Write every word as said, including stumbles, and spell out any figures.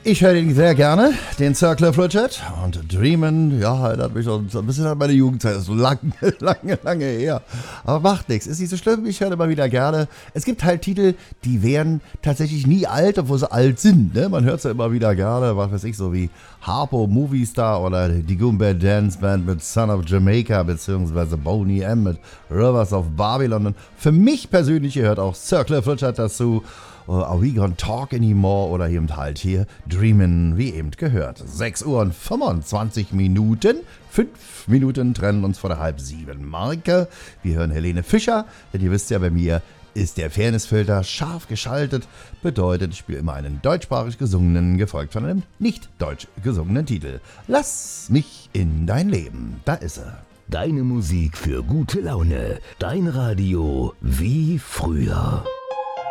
Ich höre ihn sehr gerne, den Circle of Richard. Und Dreamin', ja, erinnert mich schon so ein bisschen an meine Jugendzeit. Das ist so lange, lange, lange her. Aber macht nichts, ist nicht so schlimm. Ich höre immer wieder gerne. Es gibt halt Titel, die wären tatsächlich nie alt, obwohl sie alt sind. Ne? Man hört sie ja immer wieder gerne, was weiß ich, so wie Harpo Movie Star oder die Goombay Dance Band mit Son of Jamaica, beziehungsweise Boney M mit Rivers of Babylon. Und für mich persönlich gehört auch Circle of Richard dazu. Are We Gonna Talk Anymore oder eben halt hier Dreamin', wie eben gehört. sechs Uhr und fünfundzwanzig Minuten. Fünf Minuten trennen uns vor der halb sieben Marke. Wir hören Helene Fischer, denn ihr wisst ja, bei mir ist der Fairnessfilter scharf geschaltet. Bedeutet, ich spiele immer einen deutschsprachig gesungenen, gefolgt von einem nicht deutsch gesungenen Titel. Lass mich in dein Leben. Da ist er. Deine Musik für gute Laune. Dein Radio wie früher.